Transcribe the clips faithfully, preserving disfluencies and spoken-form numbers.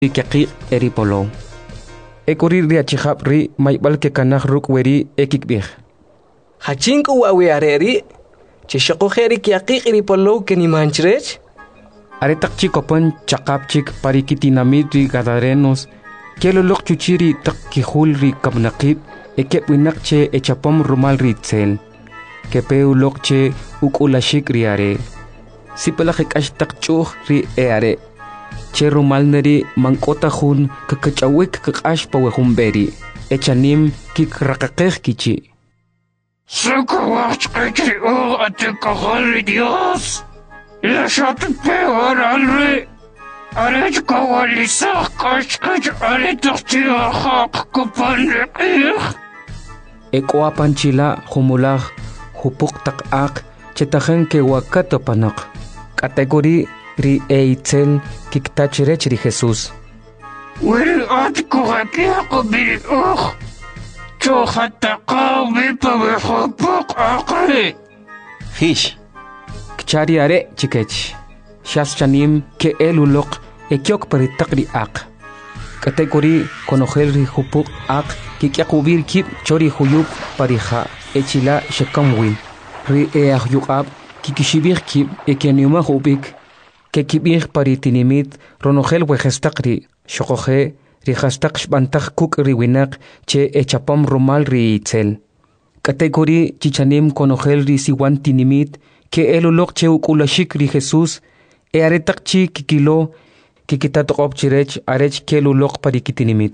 Kaki eripolo. Ekuri ri achihap ri maibal ke kanah ruk weri ekikbih. Hachink uwawi areri. Chishako heri kiaki eripolo ke ni manchrech. Aretak chikopan chakap chik parikitinamid ri gadarenos. Kelolok chuchiri tak kihul ri kabnakib. Ekep winak che echapom rumal ri tsel. Kepeu lok che ukulashik ri are. Sipalakik ashtak chuh ri e are. Che rumal neri mangkota hun kakachawik kakash pawehumberi. Echanim kik rakakeh kichi. Sakawach kachri o ate kahari Dios. La shatu peor alre. Arech kawali sakach kach ale takti ahak kapanrekih. Ekwa panchila humulah hupuk tak ak chetahen ke wakato panak. Kategori ri eitzel kiktachirech ri Jesús. Wiri at kuhakia kubiri uh. Chohataka wipa wihupuk akri. Hish. Kchari are chikech. Shas chanim ke elulok ekyok paritakri ak. Kategori konogel ri hupuk ak kikyakubir kip chori huyuk pariha echila shekamwin. Ri eah yukab kikishibir kip ekyaniuma hubik. Que kibir paritinimit ronogel wejestakri, shokoje, rihastak shbantak kuk riwinak che echapom romal ri itzel. Kategori chichanim konogel ri siwan tinimit que elulok che ukulashik ri Jesús e aretak chi kikilo kikitatok chirech arech ke lulok parikitinimit.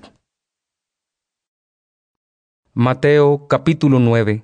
Mateo capítulo nueve.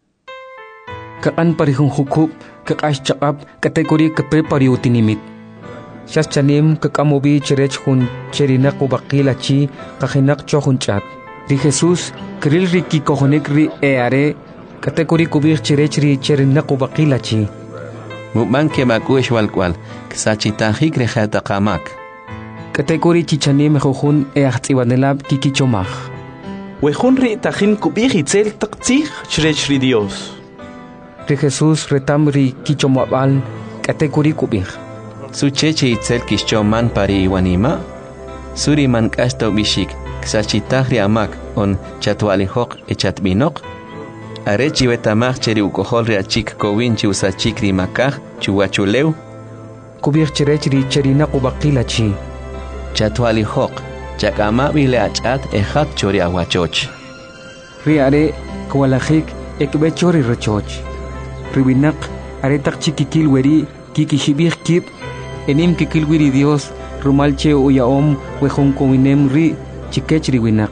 Kaan parihunjukub kakash chakap kategori kape pariutinimit. Shas chanim kakamobi cherech hun cherinak ubakila chi kahinak chohun chat. Ri Jesús kril ri kikohonik ri eare kategori kubir cherech ri cherinak ubakila chi. Mukman ke makush walkwal ksachitahik rejata kamak. Kategori chichanim juhun eachtiwanelab kikichomach. Wehun ri tahin kubir itzel taktsich cherech ri Dios. Ri Jesús retam ri kichomabal kategori kubir. Su cheche itzel kishchoman pari iwanima. Suri man kasto bishik ksachitahri amak on chatwalihok echatbinok. Arechi betamach cheri ukohol ri achik kowinchi usachik ri makah chuwachuleu. Kubir cherech ri cherina kubakila chi. Chatwalihok chakama bile achat ejat chori awachoch. Ri are kwalahik ekbe chori rechoch. Ribinak aretak chikikil weri kikishibir kip enim kikil wiri Dios rumalche uyaom wehon kominem ri chikech riwinak.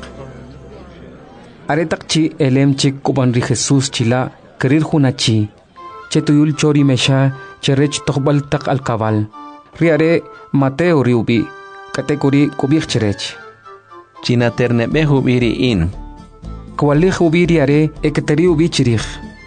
Aretak chi elem chik kuban ri Jesús chila kerir hunachi chetuyul chori mesha cherech tokbal tak al kabal. Ri are Mateo riubi kategori kubir cherech. China ternebe hubiri in. Kwalih ubiri are eketeri ubi chirich.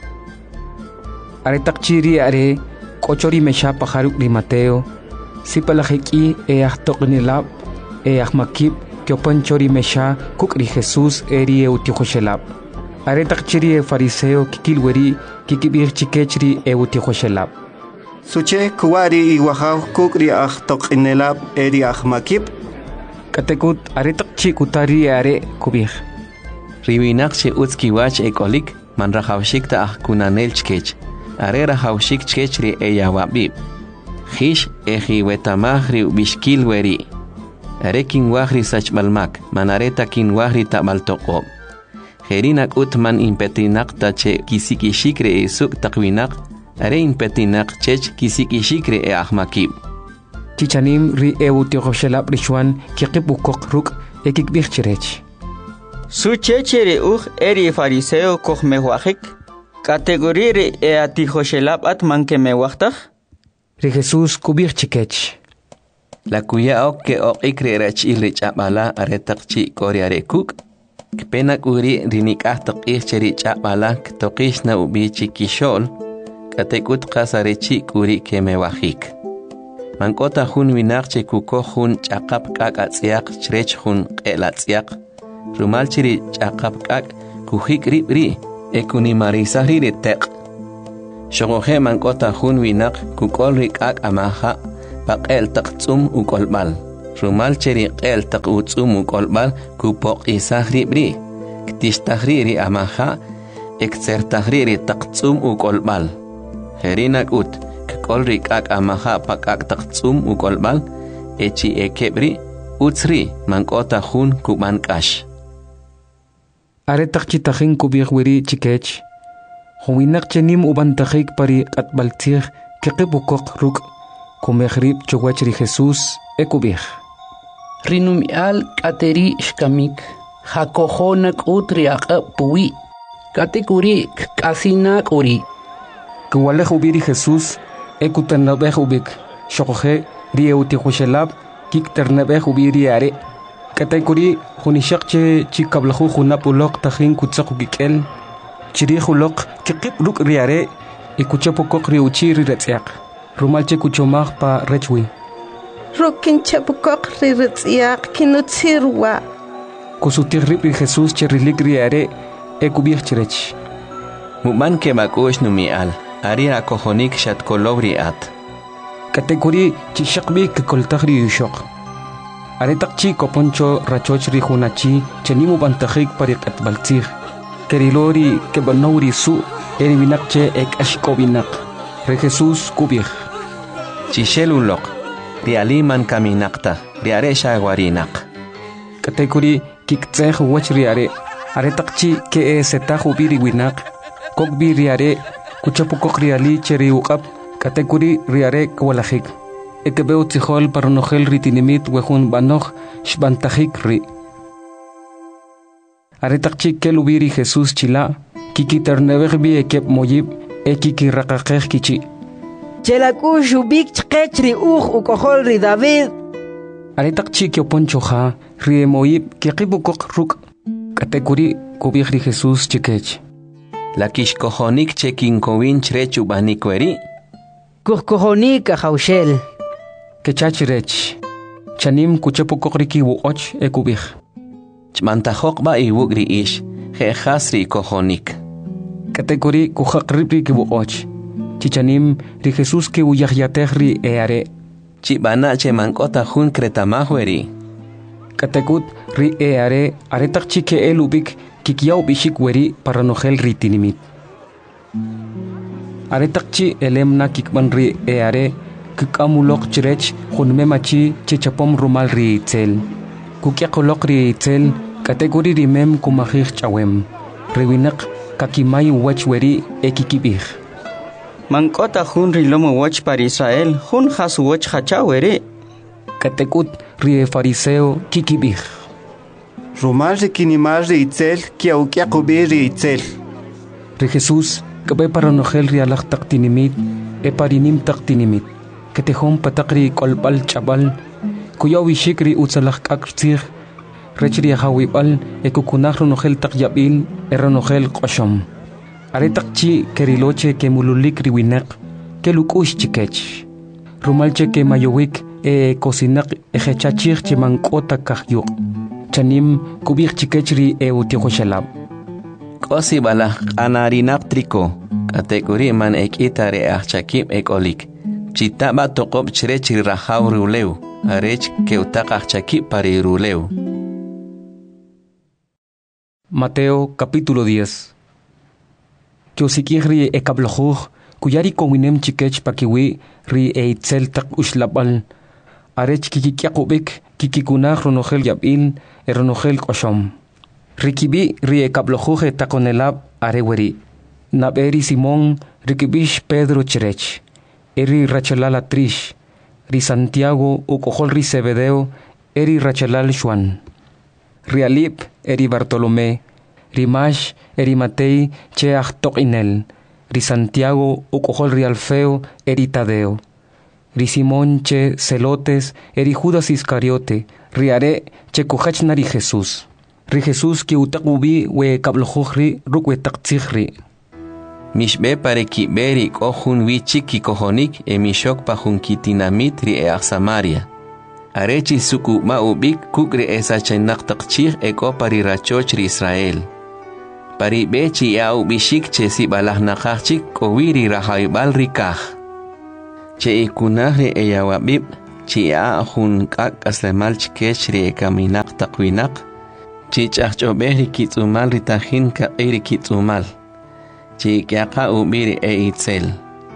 Aretak chiri are kochori mesha pajaruk ri Mateo. Sipalahiki eah toknilab eah makib kyopan chori mesha kuk ri Jesús eri eutihoshelab. Aretak chiri e fariseo kikilweri kikibir chikechri eutihoshelab. Suche kuwari iwahaw kuk ri ah toknilab eri ah makib. Katekut aretak chi kutari are kubir. Riwinak che utski wach ekolik man rahawshik ta ah kunanel chkech. Are rahawshik chkechri eyawabib. Hish eji wetamahri bishkil weri. Arekin wahri sachmalmak, manareta kin wahri tamaltoko. Herinak utman impetinak tache kisikishikre e suk takwinak, are impetinak chech kisikishikre e ahmakib. Chichanim ri eutihoshelab rishwan kikibukok ruk ekikbir chirech. Su chechere uj eri fariseo koch mewahik, kategori re eatihoshelab atman ke mewachtak. Ri Jesús kubir chikech. La kuya ok ke ok ikre rach ilrich abala aretak chi koriare kuk. Kpenak uri rinik ahtak icheri chabala ktokish na ubi chikishol. Katekut kasare chi kuri keme wahik. Mankota hun winak che kuko hun chakap kak atziak chrech hun elatsiak. Rumal chiri chakap kak kuhik ribri ekuni marisahri retek. Shogohe mankota hun winak kukol rik ak amaha baqel taqtsum ukolbal. rumal cheri qel taq utsum uqolbal kupoq isahri bri ktishtahriri amaha eksertahriri taqtsum uqolbal herinak ut kqolri kak amaha pakak taqtsum uqolbal echi ekebri utsri mankota hun kubankash are taqchi tahin kubih wiri chikech huwinak chenim ubantajik pari qatbaltir keqibukok ruk kumehrib chowachri Jesus ekubih rinumial kateri shkamik hakohonak utri aqa puwi katikuri kasinak uri kuwalej ubiri Jesus ekutanabej ubik shokoje rieuti khushelab kikternabej ubiri are katakuri hunishaqche chikablahu hunapulok tahin kutsaku kikel chiri hulok kiqib ruk riare ikuchapokok riuchi riretsiaq rumalche kuchomag pa rechwi rukin chapokok riretsiaq kinutsirwa kusutirrib Jesus cherilik riare ekubih chirech muman ke makosh numial ari akohonik shatkolobri at katekuri chishaqbi kekoltagri yushok are taqchi koponcho rachochri hunachi chenimu bantajik pariqat baltir kerilori kebanori su eri binakche ek ashkobinak re Jesus kubih chishelulok rialiman kaminakta riare shagwarinak katekuri kiktseh wachriare are taqchi ke setahu biri winak kokbi riare kuchapukok riali cheri uqab katekuri riare kwalajik ekebeu tijol paronogel ritinimit wehun banoj shbantajik ri are taqchi kelubiri Jesus chila kikiternebej bi ekep moyib ekiki raqaqej kichi chelaku shubik chqechri uj ukohol ri David are taqchi kyoponchoja ri moyib kiqibukok ruk katekuri kubih ri Jesus chikech la kishkohonik chekinkowin chrechu banikweri kuhkohonik ajaushel kechachirech chanim kuchapukok riki wuoch ekubih chmantajok ba iwugri ish jehasri kohonik katekuri kuhaqribri kibuoch chichanim ri Jesus ke uyahyatehri eare chibana che mankota hun kretamahweri katekut ri eare are taqchi ke elubik kikiyaw bishik weri paranogel ritinimit are taqchi elemna kikban ri eare kikamulok chirech hunmemachi chichapom rumal ri itzel kukyaqolok ri itzel kategori rimem kumajij chawem rewinak kakimay wachweri ekikibih mankota hun rilomo wach para Israel hun has wach hachawere katekut ri fariseo kikibih rumal rikinimal ri itzel kiaukiakubi ri itzel ri Jesus kabe paranogel ri alaj taqtinimit e parinim taqtinimit ketehom patakri kolbal chabal kuyawi shikri utsalaj kaktsir rechri hawibal ekukunaj ronogel taqyabil eronogel qoshom are taqchi keriloche ke mululik riwinak ke lukush chikech rumalche ke mayowik e kosinak ejechachir chimankota kahyuk chanim kubik chikechri e utihoshalab kosi bala anarinap triko kategori man ekitare achakib ekolik chitaba toqob chirechri rahaw ruleu arech ke utaqaj chakib pari ruleu. Mateo capítulo diez. Chosikihri e kablojuj kuyari kowinem chikech pakiwi ri e itzel tak ushlabal arech kikikyakubik kikikunaj ronogel yabil e ronogel koshom rikibi ri e kablojuj e takonelab areweri naberi Simón rikibish Pedro chirech eri rachalal atrish ri Santiago ukojol ri Zebedeo eri rachalal Juan Rialip eri Bartolomé, Rimash eri Matei che Achtoinel, ri Santiago ukojol ri Alfeo eri Tadeo, ri Simón che Celotes eri Judas Iscariote, riare che kuhachna ri Jesús, ri Jesús ki utakubi we kablojuj rukwe taktzijri. Mishbe pare ki beri kohun wichik ki kohonik e mishok pa hun kitinamit ri e Samaria. Arechi suku ma ubik kukri esa chenak takchir eko pari rachoch ri Israel. Pari bechi ya ubishik che si balah nakachik kowiri rahaibal rikah. Che ikunah ri e yawabib chia hun kak aslemal chikech ri kaminak taqwinak chi ch'ajch'ob'ej ri kitzumal ri tajin kaq'i ri kitzumal chi k'aqa ub'ir e itzel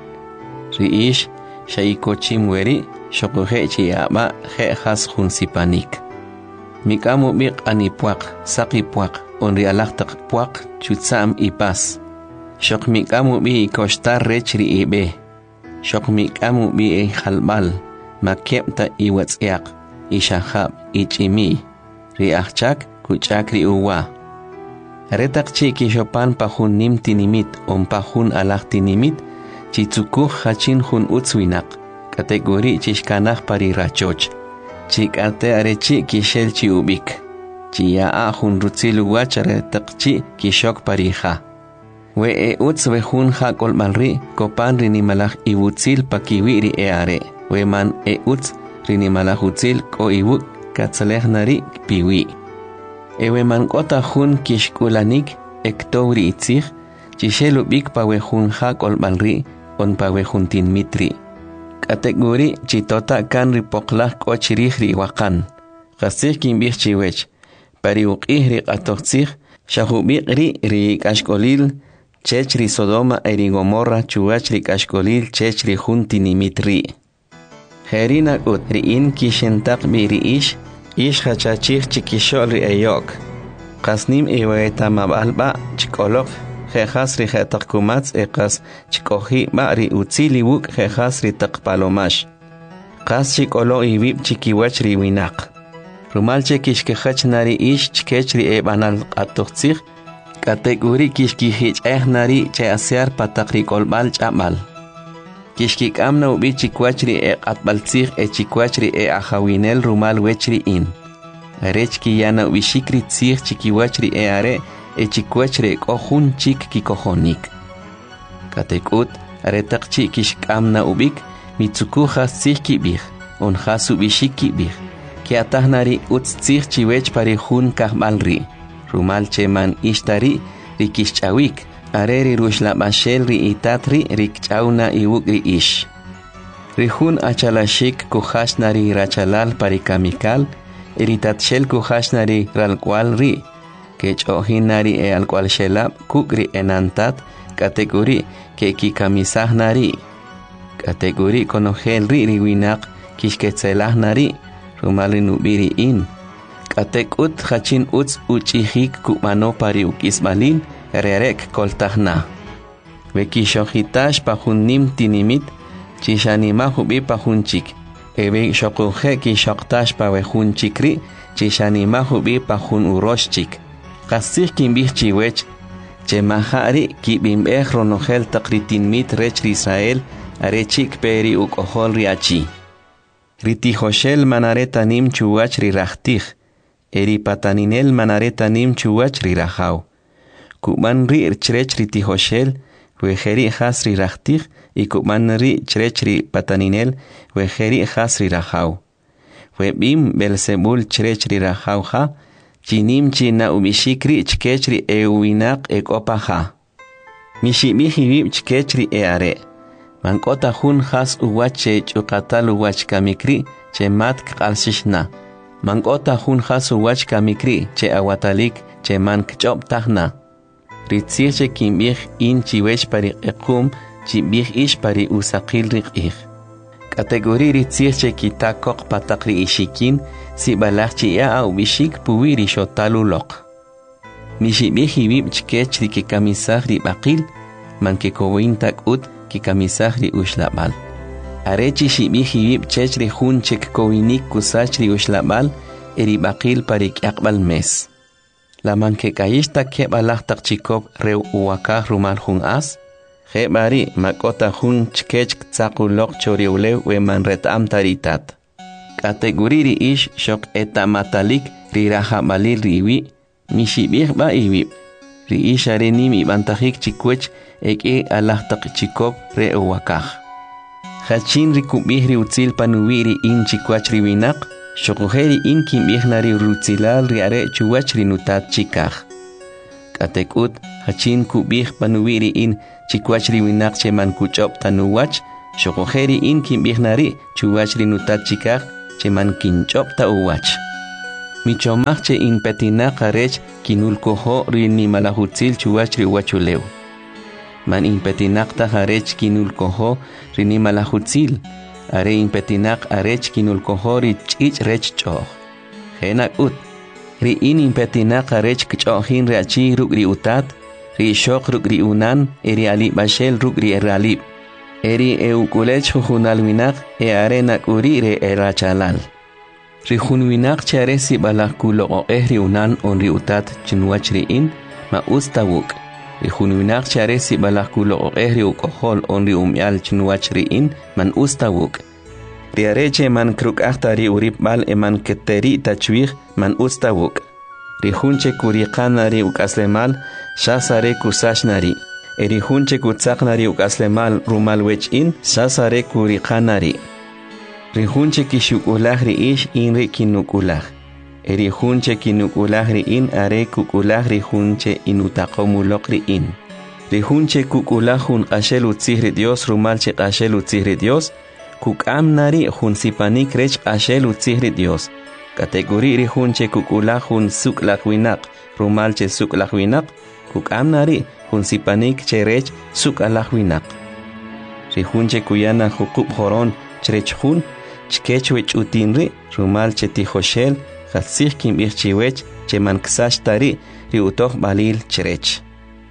ri ix xaykochim weri xoquje chi aba je has hun sipanik mik'am ub'iq anipuaq saqipuaq onri alaq taqpuaq chutzam ipas xoq mik'am ub'i koshtar rech ri ibe xoq mik'am ub'i jalbal makebta iwatz'yaq ixajab ich'imi ri ajchak kuch'ak ri uwa retaq chi kishopan pajun nim tinimit on pajun alaq tinimit chi tzukuj hachin jun utzwinaq kategori chishkanaj pari rachoch chi k'ate arechi kishel chi ubik chi ya'a jun rutzil uwach retaq chi kishok parija we e utz we jun ja kolmalri kopan ri nimalaj iwutzil pakiwi ri e are we man e utz ri nimalaj utzil ko iwuk katzalej nari piwi e we man kota jun kishkulanik ektowri itzij chishel ubik pa we jun ja kolmalri on pa we jun tinmitri kategori chitota kan ri poqlaj ko chirij ri waqan qasij kinbij chiwech pari uqij ri qatoqtzij shahubiq ri ri kashkolil chech ri Sodoma eri Gomorra chuwach ri kashkolil chech ri jun tinimit ri herina ut ri in kishentaq bi ri ish ish hachachij chikishol ri eyok qasnim iweta mabalba chikoloq jejas ri jetaq kumatz eqas chikoji ba ri utzili wuk jejas ri taqpalomash qas chikolo ibib chikiwach ri winaq rumal chekishkehach nari ish chkech ri ebanal qatoqtzij kategori kishkihich eh nari che asear pataqri kolbal ch'amal kishkik'am na ubi chikwach ri e qatbaltzij e chikwach ri e ajawinel rumal wech ri in arech ki yana ubi shikri tzij chikiwach ri e are e chikwach ri k'o jun chik kikojonik katekut aretaq chi kishk'am na ubik mitzukujas tzij kibij on jas ubishik kibij ki ataj nari utz tzij chiwech pari jun kajb'al ri rumal cheman ishtari ri kishch'awik are ri rushlab'axel ri itat ri rikch'awna iwuk ri ish ri jun achalashik kujax nari rachalal pari kamikal iritatshel kujax nari ralkwal ri kech'ojin nari e alkwal shelab kuk ri enantat kategori ke kikamisaj nari kategori konojel ri ri winaq kishketzelaj nari rumal ri nubiri in katekut hachin utz uchijik kubano pari ukisbalin rerek koltajna bekishojitash pajunnim tinimit chishanima hubi pajunchik ebe shokuje kishoktash pa wejunchikri chishanima hubi pajun uroshchik qasij kinbij chiwech chemahari kibimbej ronojel taqritinmit rech ri Israel arechik peri ukojol riachi ritijoshel manaretanim chuwach ri rahtij eri pataninel manaretanim chuwach ri rajaw kuban ri chrech ri tijoshel wejeri has ri rahtij y kuban ri chrech ri pataninel wejeri has ri rajaw webim belzebul chrech ri rajaw ha chinim china ubishikri chkech ri ewinaq ekopaja mishibijibib chkech ri eare mankota jun has uwache chuqatal uwach kamikri che mat qalsishna mankota jun has uwach kamikri che awatalik che man kchop tahna ritzir che kimbij in chiwech pari equm chibij ish pari usaqil riqij kategori ritzir che kitakok patakri ishikin si balach chi ya au bishik puwiri shotaluloq mishibij hibib chkech ri kikamisaj ri baqil man ke kowin takut kikamisaj ri ushlabal arechi shibij hibib chech ri jun chek kowinik kusach ri ushlabal eri baqil pari k'aqbal mes la man ke kayishta ke balaj tak chikop reu uwakaj rumal jun as je bari makota jun chkech tsaquloq choriulew we man retam taritat kategori ri ish shok etamatalik ri rajabalil riwi mishibij ba iwi ri ish areni mi bantajik chikwech eke alaj tak chikop re uwakaj hachin ri kubij ri utzil panuwi ri in chikwach ri winaq shokujeri in kimbij nari rutzilal ri are chuwach ri nutat chikaj katekut hachin kubij panuwi ri in chikwach ri winaq che man kuchop tanuwach Shokojeri in kimbihnari chuwach rinutat chikaj che man kinchopta uwach. Michomach che in petinaq arech kinulkojo rini malahutzil chuwach riwachuleu. Man in petinaqta arech kinulkojo rini malahutzil. Are in petinaq arech kinulkojo ri ch'ich rech ch'oj. Jenak ut. Ri in in petinaq arech kch'ojin reachi ruk ri utat. Ri shok ruk ri unan eri alib bashel ruk ri eralib. Eri eukulech jujunal winak e arena uri re erachalal. Rijun winak chare si balak kulo o ehri unan on ri utat chinwach ri in ma ustawuk. Rijun winak chare si balak kulo o ehri ukohol on ri umyal chinwach ri in man ustawuk. Ri areche man kruk ahta ri urip bal e man keteri tachwih man ustawuk. Rijunche kurikana ri ukaslemal shasare kusashnari. Eri hunche kutsaknari ukaslemal rumal wech in sasare kurikanari. Rihunche kishukulah ri ish in ri kinukulah. Eri hunche kinukulah ri in are kukulah rihunche inutakomulok ri in. Rihunche kukulah hun qashel utzihri Dios rumal che qashel utzihri Dios. Kukam nari hun sipanik rech qashel utzihri Dios. Kategori rihunche kukulah hun suklak winak rumal che suklak winak. Kukam nari hun sipanik cherech suk alahwinak. Rihunche kuyana hukub horon cherech hun, chkechwech utinri, rumal chetijoshel, hatsih kim irchiwech, cheman ksash tari, riutoh balil cherech.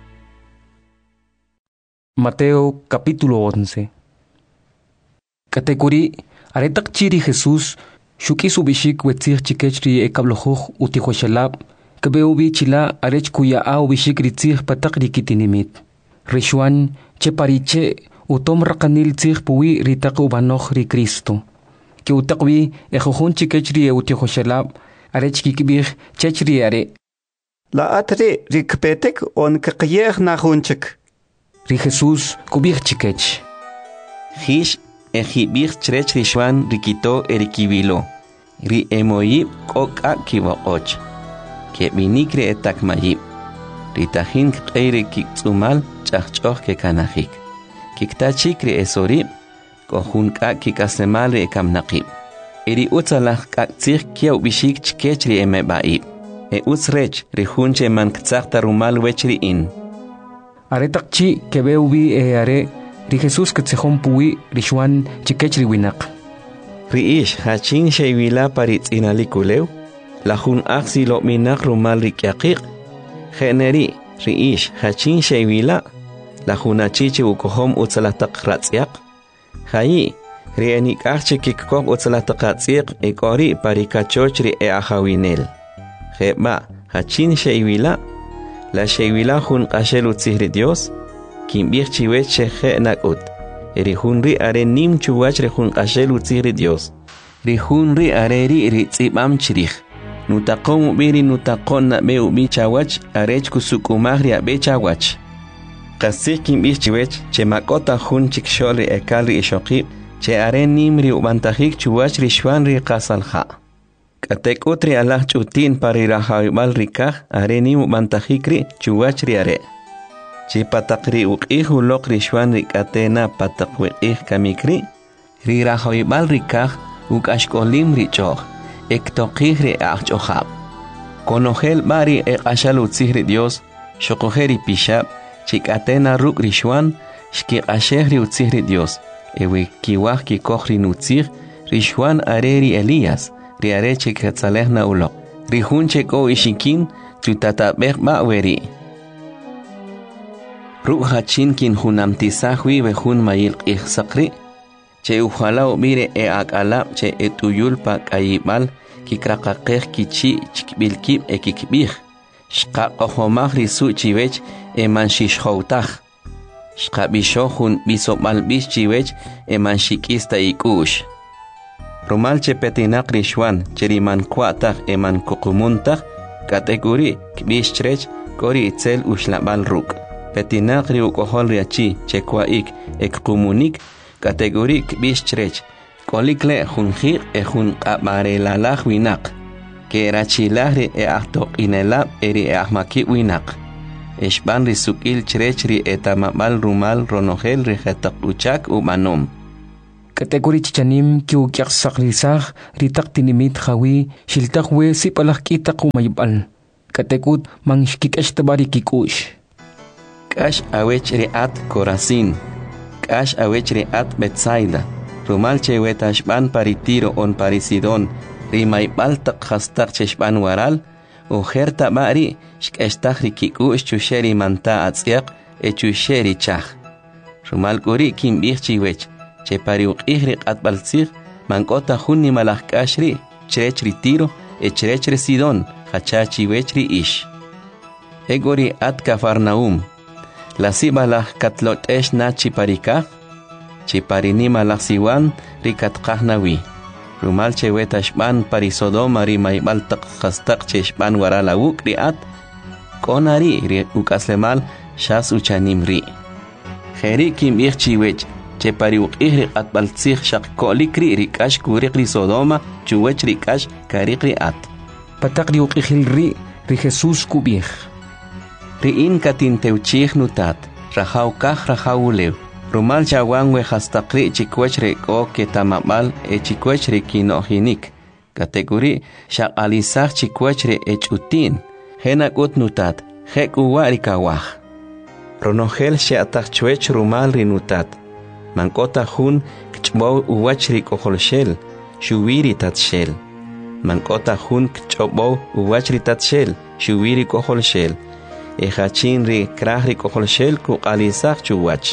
Mateo capítulo once. Categorí, aretak chiri Jesús, shuki subishik wetzir chikechri ekablojuj utijoshelab, Kabeubi chila arech kuya au bishik ritzih patak rikitinimit. Rishwan che pariche utom rakanil tzih puwi ritak ubanoch ri Cristo. Ke utakwi ejojun chikechri e utihoshelab arech kikibih chechri are. La atre rikpetek on kakiyeh na hunchik. Ri Jesús kubih chikech. Hish ejibih cherech rishwan rikito erikibilo. Ri emoyib koka kibokoch. Que vinikre etak mayib. Ritahin k'eire kikzumal chachchoch ke kanajik. Kiktachikre esorib. Kohun ka kikasemal re kamnaqib. Eri utzalach kaktzich kiau bishik chkechri emebaib. E utzrech rihunche man ktzachta rumal wechri in. Aretak chi kebeubi e are ri Jesús ketzejón puwi rishwan chikechri winak. Riish hachin sheivila paritz inalikuleu. La jun aksi lo minak rumal rikyakik. Generi, riish, hachin sheivila. La jun achiche ukohom utzalatak ratzyak. Hayi, rienik arche kikkom utzalatak ratzyak ekori parikachochri e ahawinel. Heba, hachin sheivila. La sheivila jun kashel utzihri Dios. Kimbir chiweche he nakut. Eri junri are nim chuwachre jun kashel utzihri Dios. Ri junri are ri ritzibam chirich. Nutaqom ubiri nutaqon na be ubi chawach arech kusukumahri abe chawach. Kasik kim bichiwech che makota hun chiksholi ekali ishokib che are nimri ubantajik chuwach rishwan ri qasalha. Katek utri alah chutin pari rahawibal rikah are nim ubantajikri chuwach ri are. Che patakri uqih ulok rishwan ri katena patakwiqih kamikri ri rahawibal rikah ukashkolim ri choh. Ektoqihri achojab. Konogel bari e ashal utzihri Dios, shokojeri pishab, chikatena ruk rishwan, shki ashehri utzihri Dios, ewe kiwah ki kohri nutzih, rishwan areri Elías, riare chikatzalehna ulo, rihunche ko ishikin, tutatabek baweri. Ruk hachin kin hunamtisahwi behun mayil ihsakri, che ujalao mire e akalab che etuyulpa kayibal kikrakakeh kichi chikbilkib e kikbih shqa qahomah risu chiwech e manshishhoutah shqa bishohun bisomal bish chiwech e manshikista ikush rumal che petinak rishwan cheriman kwatah e man kuqumuntah kategori kbish chrech kori itzel ushlabal ruk petinak ri ukohol riachi che kwaik ek kumunik Kategorik bistrech, kolikle junjir e jun amarelalah winak, que rachilahri e ahtok inelab eri e ahmaki winak. Eshban risukil chrechri etamabal rumal ronogel rijetak uchak umanum. Kategori chichanim kiu kyak sakrisag ritak tinimit hawi shiltak we sipalak kita kumayibal. Katekut mang shkikash tabari kikush. Kash awech reat Corazín. Kash awech reat Betsaida. Rumal chewe tashban paritiro on parisidon. Rimaybal tak hastak cheshban waral. Ujer tabari shkestak rikikush chusheri manta atziak e chusheri chach. Rumal kuri kim bichchiwech. Che pariuk ihrik at balzig, mankota junni malak kashri, chrechri tiro, e chrechri sidon, hachachi wechri ish. Egori at Cafarnaum. La sibalak katlot esh na chiparikah, chiparini malak siwan, rikat kahnawi. Rumal cheweta shban parisodoma rimaybal tak hastak cheshban warala ukri at, konari ri ukaslemal shas uchanim ri. Jeri kim ichchiwech, che pariuk ihrik at baltzig shak kolikri rikash kurikri Sodoma chuwech rikash karikri at. Patakri ukihilri ri Jesus kubih. Ri in katin teuchig nutat, rahaw kah rahaw ulew. Rumal chawan we hastakri chikwech reko ke tamabal e chikwech re kinohinik. Kategori shak alisach chikwech re echutin. Henak ut nutat, hek uwa rikawah. Ronogel she atak chwech rumal rinutat. Mankota hun kchbow uwachri koholshel, shuwiri tatshel. Mankota hun kchobow uwachri tatshel, shuwiri koholshel. Ejachin ri krahri koholshel ku alisach chuwach.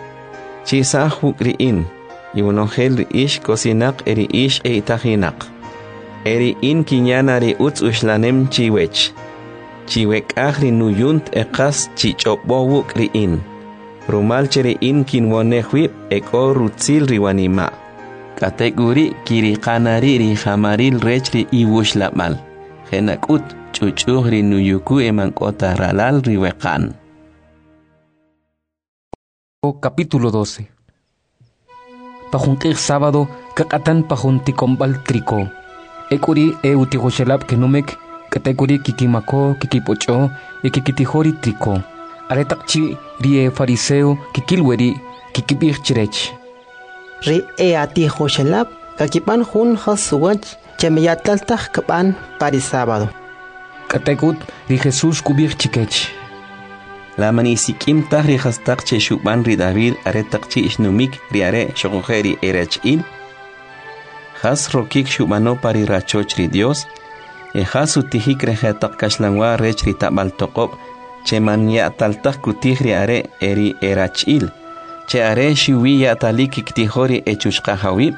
Chisah hukri in, yunohel ri ish kosinak eri ish e itahinak. Eri in kinyana ri utz ushlanem chiwech. Chiwek ahri nuyunt ekas chichobowuk ri in. Rumal chere in kinwonehwip eko rutzil riwanima. Kategori kiri kanari ri hamaril rechri iwushlamal. Henakut chuchuh ri nuyuku emankota ralal riwekan. Capítulo doce. Pajuntir sábado kakatan pajunticombal trico. Ekuri e utihoshelab kenumek kategori kikimako kikipocho e kikitihori trico. Aretakchi rie fariseo kikilweri kikibir chirech. Ri e ati hoshelab kakipan hun hasuwach chemeyatlaltah kapan parisábado. Kategut ri Jesus kubir chikech. La manisikim tahri hastak che shuban ri David aretakchi ishnumik riare shogojeri erachil. Has rokik shubano pari rachoch ri Dios. E has utihik rehetak kashlangwa rech ri tabal tokop. Che man ya taltak kutihri are eri erachil. Che are shiwi ya talik iktihori echushkahawib.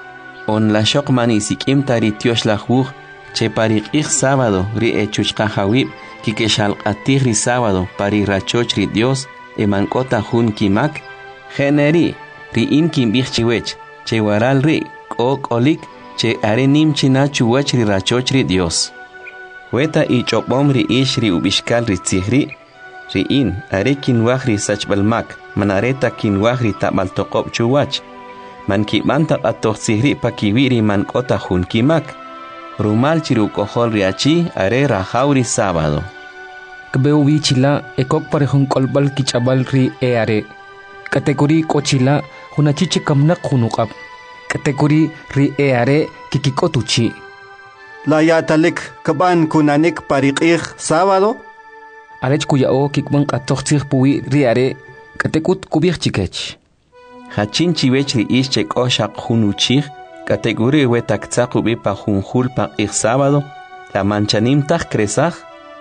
On la shok manisikim tari tiosh la juj. Che parik ik sábado ri echushkahawib. Kikeshal atihri sábado pari rachoch ri Dios. E mankota hun kimak. Generi ri in kimbich chiwech. Che waral ri kok olik. Che are nim china chuwech ri rachoch ri Dios. Weta i chopom ri ish ri ubishkal ri tzihri. Ri in, are kinwah ri sachbalmak, manareta kinwah ri tabal tokop chuwach. Man kiban tak atok tzihri pa kiwiri man kota hun kimak. Rumal chiru kohol ri achi, are rahaw ri sábado. Kbeu bichila ekok parehun kolbal kichabal ri e are. Kategori kochila hunachichi kamnak hunukap. Kategori ri e are kikikotuchi. La yatalik kaban kunanik parikih sábado. Arech kuyao kikban katoxir puwi riare katekut kubir chikech. Hachin chiwech ri ish chek oshak hunuchih. Kategori wetak tzakubi pa junjul pa ik sábado. La manchanim tak kresaj.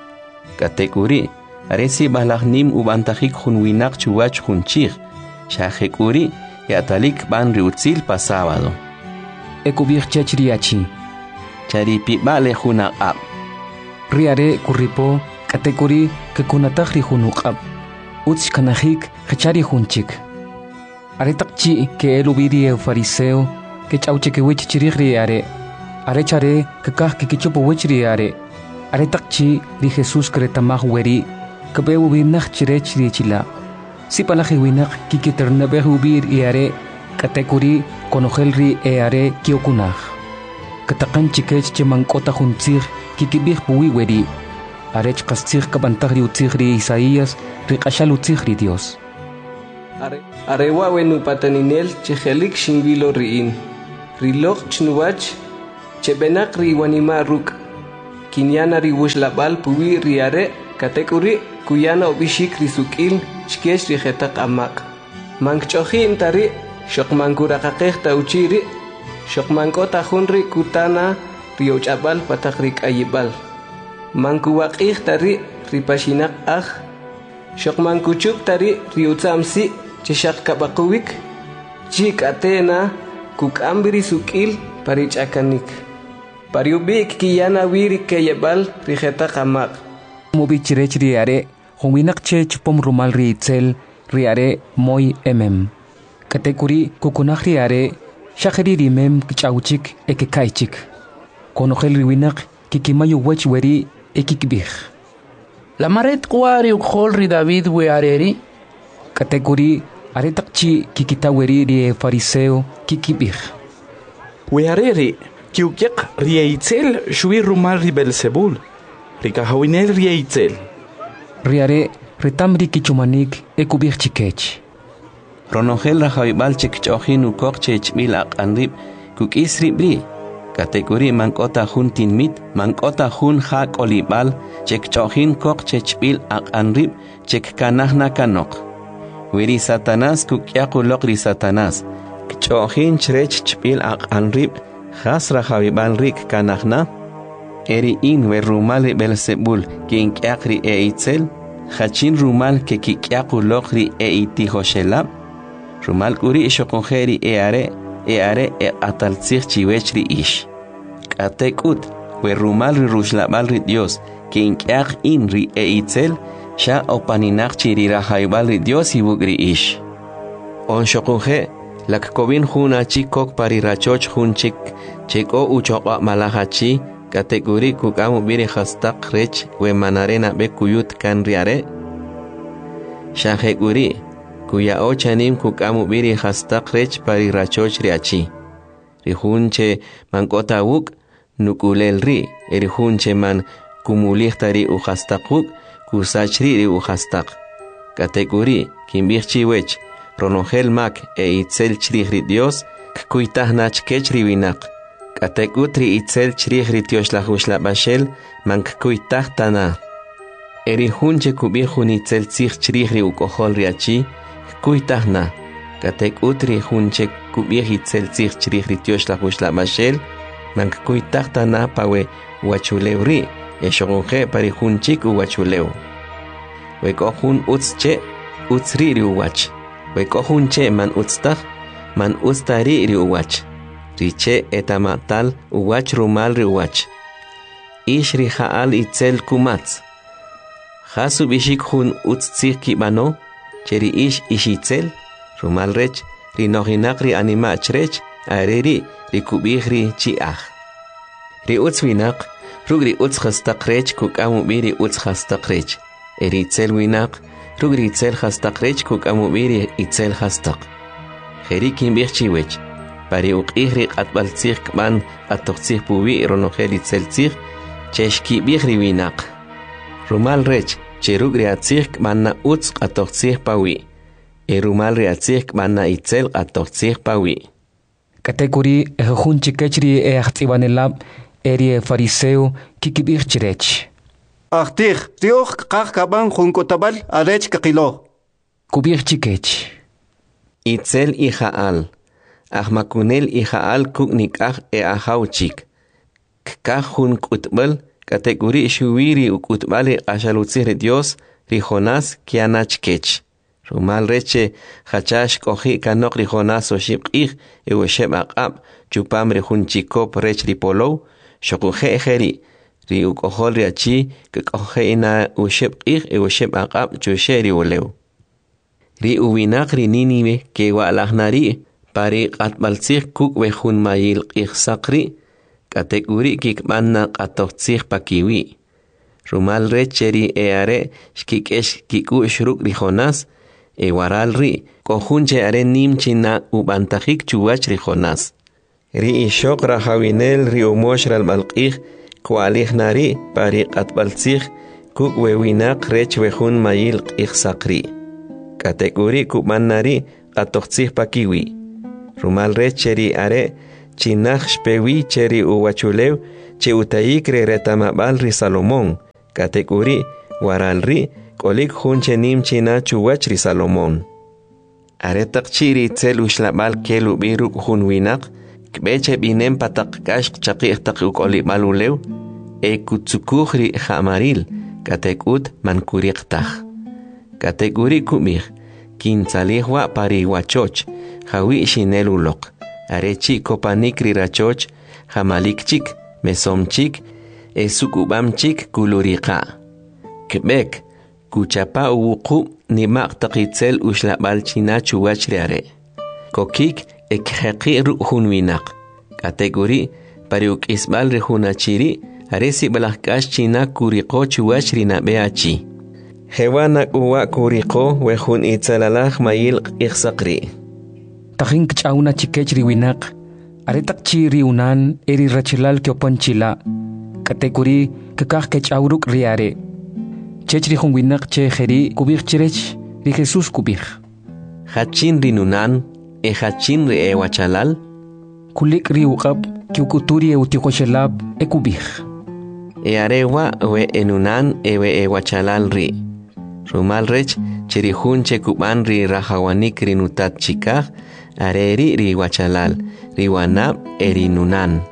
Kategori aresi balagnim ubantajik junwinak chuwach junchih. Shahekuri yatalik ban riutzil pa sábado. Ekubir chechriachi. Charipi bale juna ab. Riare kuripo kategori ke kunatahri hunukab. Uts kanahik hachari hunchik. Aretakchi ke elubiri e fariseo ke chauche ke wich chirigri are. Are chare ke kah ke kichupo wichri are. Aretakchi di Jesus kretamah weri ke beu binach chirechri chila. Si palahi winak kikiternabeh ubir i are kategori konohelri e are kiokunah. Katakan chikech chemankota huntzir kikibih puwi weri. Arech kastzir kabantagri utzigri Isaías rikashal utzigri Dios. Are arewa wenu pataninel chehelik shinvilo riin. Rilok chnuwach chebenak riwanima ruk. Kinyana riwush labal puwi riare katekuri kuyana obishik risukil chkesh rihetak amak. Mankchohin tari shokmankurakakeh tauchiri shokmankota hunri kutana riochabal patakrik ayibal. Mankuwakih tari ripashinak ah shokmankuchuk tari riutsamsi cheshak kabakuwik chik atena kuk ambiri sukil parichakanik. Pariubik kiyana wiri kayebal rijeta kamak. Mubi chirech riare honginak che chupom rumal ri itzel riare moy emem. Katekuri kukunak riare shakiri rimem kichauchik ekekaichik. Konohel riwinak kikimayu wech weri ekikbih. La maret kuari ukhol ri David we areri. Katekuri aretakchi kikita weri rie fariseo kikibih. We areri kiukiak rieitzel shui rumal ri Belzebul. Rikahawinel rieitzel. Riare retamri kichumanik ekubih chikech. Ronogel rajawibal chekchojin ukok chechmil aqanrib kuk isri bri. Kategori mankota hun tinmit, mankota hun hak olibal, chekchojin kok chechmil aqanrib chekkanahna kanok. Wiri Satanás kuk yakulok ri Satanás. Kchojin chrech chmil aqanrib, has rajawibal rik kanahna. Eri in we rumal Belzebul kin kyakri e itzel, hachin rumal ke kikyakulok ri e itihoshelab. Rumal kuri ishokongeri e are, e are e ataltzir chiwechri ish. Katekut, we rumal ri rushlabal ri Dios, que inkiak in ri e itzel, sha opaninak chiri rahaibal ri Dios ibugri ish. On shokonge, lak kovin huna chikok pari rachoch hun chik, cheko uchokwa malahachi, kategori kukamu biri hastak rech, we manarena be kuyut kan riare. Shaheguri, kuya ochanim kukamu biri hastak rech pari rachoch riachi. Rihunche mankota wuk nukulel ri, erihunche man kumulihtari u hastakuk, kusachri ri u hastak. Kategori kimbirchi wech, ronogel mak e itzel chri Dios, kuitahnach kechri winak. Katekutri itzel chri Dios la hushla bashel, mank kuitahtana. Erihunche kubirhun itzel tzich chri u kohol riachi, kuitahna. Katek utri hunche kubir itzel tzich chri Dios la hushla bashel, mank kuitahtana pawe wachuleuri, eshonge pari hunchik u wachuleu. Wekohun utzche, utzri ri uwach. Wekohunche man utztach, man utztari ri uwach. Riche etamatal uwach rumal ri uwach. Ish ri haal itzel kumatz. Hasu bishik hun utztzir kibano, cheri ish ishitzel, rumal rech, ri nohinak ri animach rech, areri ri kubih ri chiach. Ri utzwinak, rug ri utzchastak rech kukamu biri utzchastak rech. Eri itzel winak, rug ri itzel hastak rech kukamu biri itzel hastak. Jeri kimbih chiwech, pari uqih ri qatbaltzir kman atoqtzir puwi ronogel itzel tzir, cheshki bih ri winak. Rumal rech, cherug ri atzir kmanna utz qatoqtzir pawi. E rumal ri atzir kmanna itzel qatoqtzir pawi. Kategori ehun chikechri e achtibanelab eri fariseo kikibir chirech. Achtih, Dios kakaban junkotabal arech kakilo. Kubir chikech. Itzel ijaal. Ahmakunel ijaal kuknikah e ahauchik. Kkahun kutbal kategori shuwiri ukutbali ashalutzir Dios rijonas kianachkech. Rumal reche hachash kohi kanok rijonas oshibqih e wesheb aqab chupam rihunchikop rech ripolo shokuhe ejeri. Ri ukohol riachi kekohe ina ushibqih e wesheb aqab chusheri woleu. Ri uwinak ri niniwe ke walahnari pari qatbaltzir kuk wehun mayil qih sakri kategori kikmanna qatoqtzir pakiwi. Rumal recheri eare shkikesh kiku shruk rijonas e waral ri kohunche are nimchina ubantajik chuwach rijonas. Ri ishok rahawinel ri umosh ralbalqih kualih nari pari qatbaltzir kuk wewinak rech wehun mayil qih sakri. katekuri kumanari atoxtzih pakiwi. Rumal re cheri are chinach shpewi cheri uwachulew che utayikre retamabal ri Salomón. Katekuri waralri kolik hunche nim china chuwach ri Salomón. Aretak chiri tzel ushlabal kelu biruk hunwinak kbeche binem patak kash chaqih tak ukoli malulew e kutsukuhri hamaril katekut mankuriqtah. Katekuri kumih kin salihwa pariwachoch hawi shinelulok arechi kopanikri rachoch hamalikchik mesomchik e sukubamchik kuluriqa kbek kuchapa uwuqu nimaq taqitzel ushlabal china chuwachriare kokik ekheqi ruhunwinaq kategori pariuk isbal rehunachiri aresi balakash china kuriqo chuwachrina beachi hewana uwa kuriqo wehun itzalalaj mayil iqsaqri tahin kchauna chikechri winaq aretak chiri unan eri rachilal kyopanchila kategori kakaj kechawruk riare chechri hunwinaq che kheri kubik chirech ri Jesus kubik hachin rinunan e hachin ri ewachalal kulik ri uqab kyukuturi eutiqoshelab e kubik e arewa we enunan ewe ewachalal ri rumal rech chiri hunche kuban ri rahawanik rinutat chikaj areri ri wachalal ri wanab erinunan.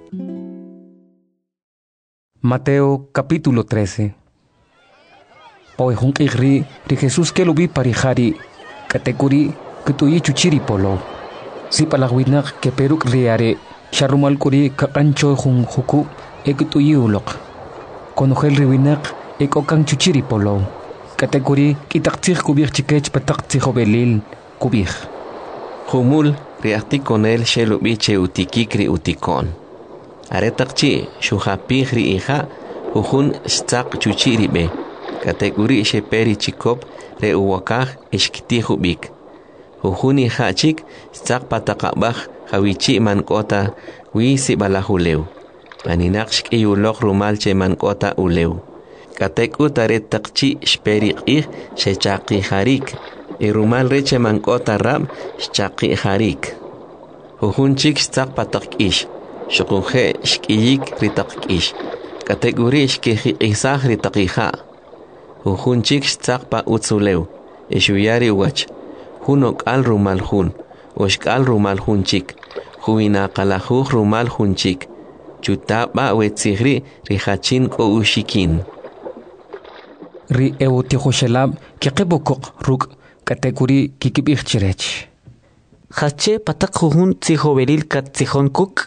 Mateo capítulo trece. Poi hunkigri ri Jesus kelubi parihari katekuri kutuyi chuchiri polo. Si palagwinak ke peruk riare sharumal kuri kakancho hun huku e kutuyi ulok. Konogel riwinak e kokang chuchiri polo. Katekuri kitaktir kubir chikech pataktir belil kubir. Humul riakti konel shelubi che utikikri utikon. Aretakchi shuhapigri iha uhun stak chuchiri be. Kategori sheperi chikop re uwakaj ishkitihubik. Uhuni hachik stak patakabaj hawichi mankota wisi balahuleu. Paninakshk iyulok rumalche mankota uleu. Kateku taretakchi shperi ih shechaki harik. Irumal reche mankota rab shchaki harik. Uhunchik stak patak ish. Shukunje shkiyik ritak ish. Kategori shkehi isah ritakija. Uhunchik stakpa utzuleu, eshuyari wach, hunok al rumal hun, oshkal rumal hunchik, huina kalahuj rumal hunchik, chutapa wetzigri rihachin ko ushikin. Ri eutihoshelab kikibokok ruk kategori kikibich chirech. Hache patak hun tzihoveril kat tzihon kuk.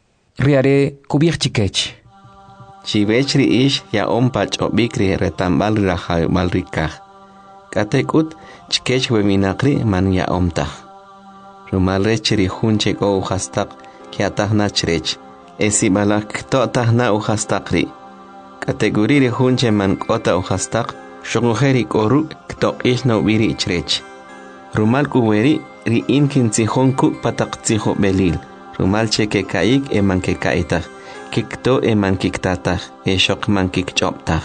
Riare kubich chikech. Chivechri ish ya ompach obikri retambal rahay malrikaj. Katekut chkech weminakri man ya omtaj. Rumalrechri hunche go uhastak kiatahna chrech. Esi balak to tahna uhastakri. Kategori hunche man kota uhastak shogujeri koru kto ish no biri chrech. Rumal kuweri ri inkin tzihonku patak tziho belil. Rumal cheke kaik e man ke kaitaj. Kikto e man kiktatah, e shok man kikchoptah.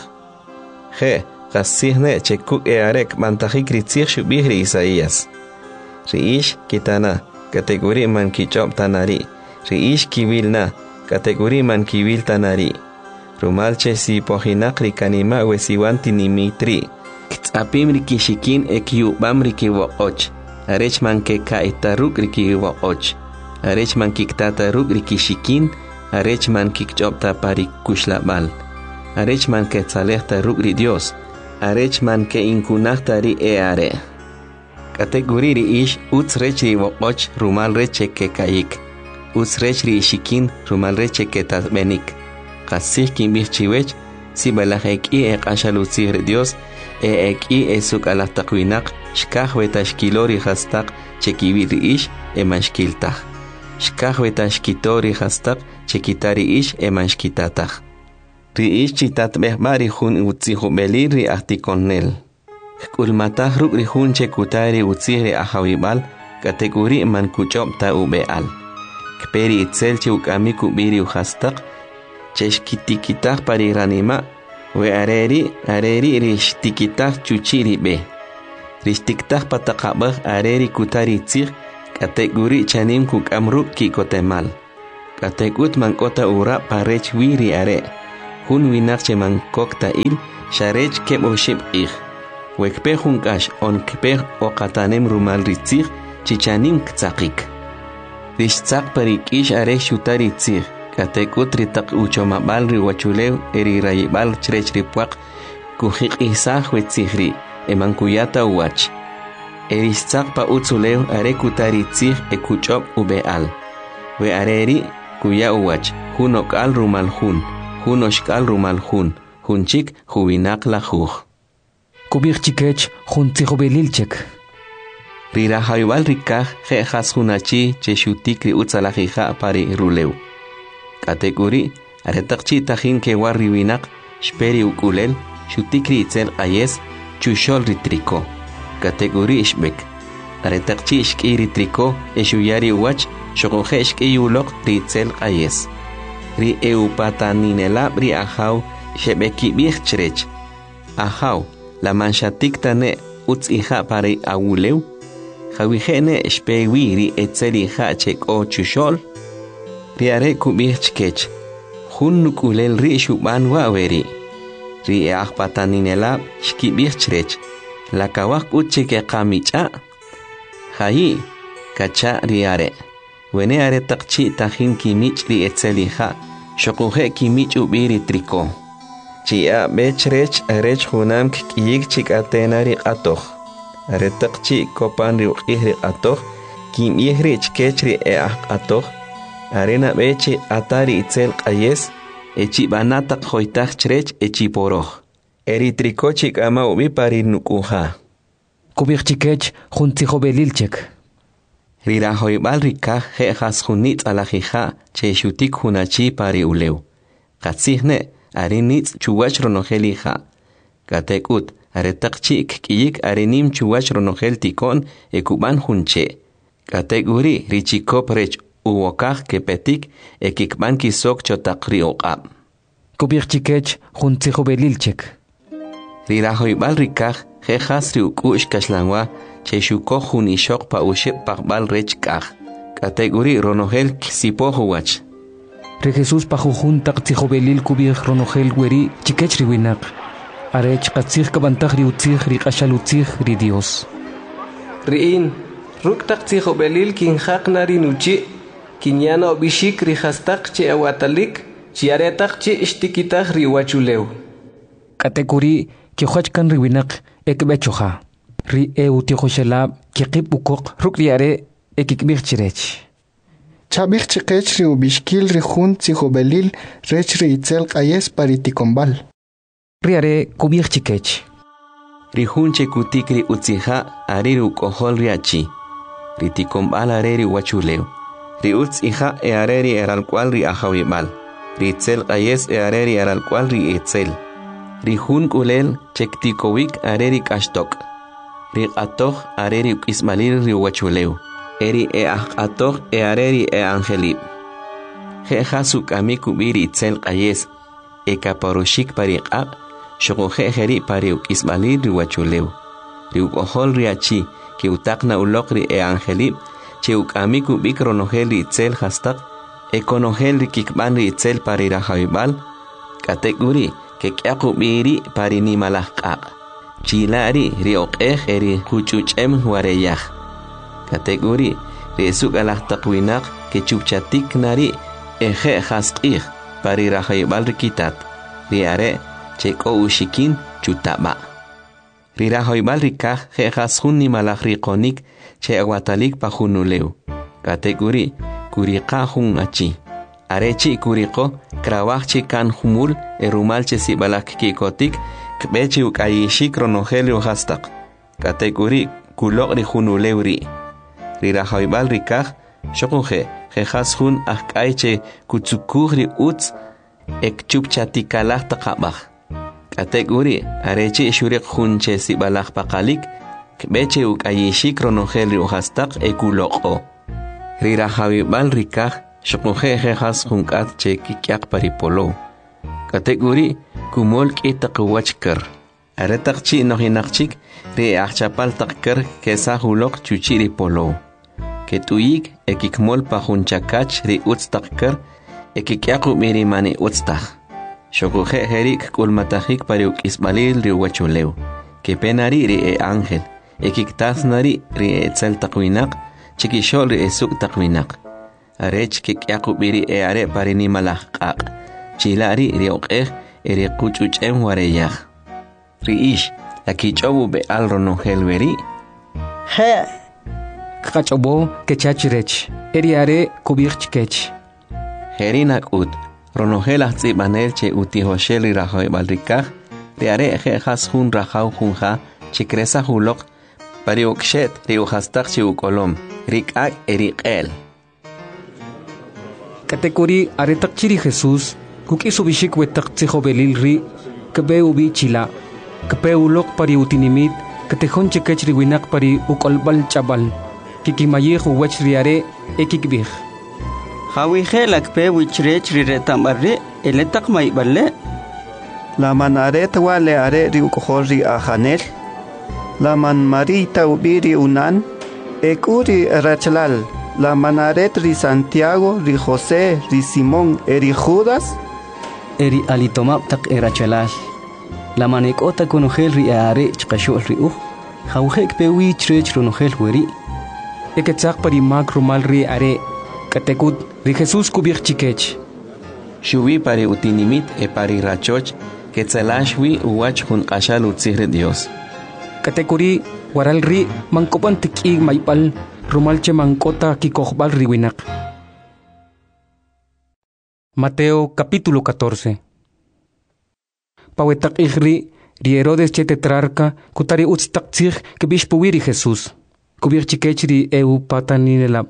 Je, gasihne chekuk e arek mantajik ritzich shubihri Isaías. Riish kitana, kategori man kichoptanari. Riish kivilna, kategori man kivil tanari. Rumalche si pohinak rikanima wesiwanti nimitri. Ktsapim rikishikin e kiubam rikiwokoch. Arech man ke kaitaruk rikiwokoch. Arech man kiktataruk rikishikin. Arechman kikchopta parik kushlabal. Arechman que tzalehta rugri Dios. Arechman que inkunahta ri eare. Kategori ri ish utz rechri wokoch rumal reche ke kayik. Utz rechri ishikin rumal reche ke tasbenik. Kasih kimbih chiwech si balaj eki e kashalutzir Dios e eki e suk alahtakwinak shkaj wetashkilori hastak chekibi ri ish e mashkiltaj. Shkaj wetashkitori hastak chekitari ish emanshkitataj. Ri ish chitat behmari hun utzihu belir ri ahtikonel. Kulmatah ruk ri hun chekutari utzihri ahawibal kategori man kuchopta ubeal. Kperi itzel chukamiku biri uhastak cheshkitikitah pari ranima we areri areri ri shtikitah chuchiri be. Rishtiktah pataqabah areri kutari tzig, kateguri chanim kuk amruk ki kotemal. Kategut mankota ura parech wiri are. Hun winak che mankokta il, sharech keb oshib ig. Wekpeh hunkash on kpeh o katanem rumal ritzig, chichanim ktsakik. Rishtsak parik ish are shutari tzig. Kategut ritak uchomabal riwachulew eri rayibal chrech ripuak, kuhik isah wetzigri. Emankuyata uach. Erishtzak pa utzulew are kutari tzig e kuchop ubeal. We areri kuya uach. Hun okal rumal hun. Hun oshkal rumal hun. Hun chik hubinak la juj. Kubir chikech hun tzihobelilchek. Rira hayubal rikaj jejas hunachi che shutikri utzalajija pari rulew. Kateguri aretakchi tajin ke warriwinak shperi ukulel shutikri itzel ayes chushol ritriko. Kategori ishbek. Aretakchi ishki ritriko eshuyari uach shokoje ishki yulok ritzel ayes. Ri eupataninelab ri ahaw shebeki bichchrech. Ahaw la manchatik tane utz ija pare awulew. Jawijene shpewi ri etzel ija chek o chushol. Ri are kubichkech. Hun nukulel ri shuban waweri. Ri eahpataninelab shki bichchrech. La kawak uche ke kamicha. Hayi kacha riare. Wene are takchi tajin kimich ri etzeliha. Shokuje kimich ubiri triko. Chia bechrech arech hunam kiyik chik atenari atoh. Are takchi kopan ri ukihri atoh. Kim ihrich kechri eah atoh. Arena beche atari itzel ayes. Echi banatak hoitach chrech echi poroh. Eri trikochik ama ubi pari nukuha. Kubirchikech juntzihobelilchek. Rira hoibal rika jejas junitz alajija che shutik hunachi pari ulew. Katzihne arinitz chuwach ronojelija. Katekut aretakchik kiyik arinim chuwach ronojel tikon ekuban junche. Kateguri richikop rech uwokaj kepetik ekikban kisok chotakri oqab. Kubirchikech juntzihobelilchek. Rira hoibal rikaj jejas riukush kaslanwa che shuko junishok pa ushep pakbal rech kaj. Kateguri ronojel kisipohuwach. Re Jesús pa jujun taktzihobelil kubir ronojel weri chikech riwinak. Arech katzih kabantaj riutzih rikashalutzih ri Dios. Riin, ruk taktzihobelil kinjak rinuchi, kinyana obishik rijastak che awatalik, chiaretak che ishtikitaj riwachulew. Kateguri kijochkan riwinak ekbechoja. Ri eutihoshelab kikip ukok rukriare ekikbirchirech. Chabich chikech ri ubishkil ri jun tzihobelil rech ri itzel ayes paritikombal. Riare kubirchikech. Ri jun chekutikri utzija ari ukohol riachi. Ri tikombal areri wachulew. Ri utzija e areri eralcual ri ahawibal. Ri itzel ayes e areri eralcual ri itzel. Ri jun kulel chektikowik areri kashtok. Ri atoh areri ismalil ri wachulew. Eri e atoh e areri e angelib. Jeja sukami kubiri itzel ayes. E kaparoshik pariqaq. Shokoje jeri pari ismalil ri wachulew. Ri ukohol riachi ki utakna ulokri e angelib. Che ukami kubik ronojel ri itzel hastak. E konojel ri kikban ri itzel pari rahawibal. Kateguri que kiakubiri pari ni malahqaq. Chilari ri oqej eri huchuchem wareyaj. Kateguri ri esuk alahtakwinaq que chupchatik nari eje jasqij pari rahawibal rikitat. Ri are cheko ushikin chutaba. Ri rahawibal rikaj jejas jun ni malaj riqonik che aguatalik pa junulew. Kateguri kuriqa jun achi. Arechi kuriko krawachi kan humul erumalche sibalak kikotik kbechi ukayishik ronogelio hastak. Kateguri kulok ri junulewri. Rira haibal rikaj shokuje jejas jun akaiche kutsukugri utz ek chupchatikalak taqabaj. Kateguri arechi shurik junche sibalak pakalik kbechi ukayishik ronogelio hastak ekuloko. Rira haibal rikaj Shokuje jejas junkat che kikiak paripolo. Kategori kumol kitaqwachkar. Aretaqchi nohinaqchik ri achapal taqker kesa hulok chuchiri polo. Ketuyik ekikmol pajunchakach ri utstaqker ekikyaku miri mani utstaq. Shokuje herik kulmatajik pariuk isbalil ri wachuleu. Kepenari ri e ángel. Ekiktasnari ri e tzel taqwinak chikishol ri e suk taqwinak. Arech kikyaku miri e are parini malaqaq. Chilari ri oqej eri quchuchem wareyaj. Riish, aquí chobu be al ronogel veri. He. Kachobo kechachirech. Eriare kubirchkech. Herinak ut. Ronogel azzibanel che uti hoshel rajoy balrikaj. Riare je has hun rajau junja. Chikresa hulok. Pariukshet riujastak chiukolom. Rikak erikel. Katekuri aretak chiri Jesús. Kuki subishik wetak tzihobelil ri. Kebe ubi chila. Kpe ulok pari utinimit, katejón chekech riwinak pari ukolbal chabal, kikimayej uwech riare ekikbij. Hawije la kpe wichrech riretambarre, eletak maiballe. La manaret wale are ri ukohori ajanel. La man marita ubiri unan, ekuri rachlal. La manaret ri Santiago, ri José, ri Simón, eri Judas. Eri alitomap tak erachalal. La manecota conogel ri are chqashol ri u khawhek pewi chrech ronogel weri eketzaq pari mak rumal ri are katekut ri Jesús kubir chikech shuwi pari utinimit e pari rachoch ketzalashwi uwach hun qashal utzihre Dios katekuri waral ri mankopan tiki maipal rumal che mankota kikohbal riwinak. Mateo capítulo catorce. Pawetak ihri, ri Herodes che tetrarca, kutari utstak tzig, kebish puwiri Jesús. Kubir chikech ri eu pataninelab.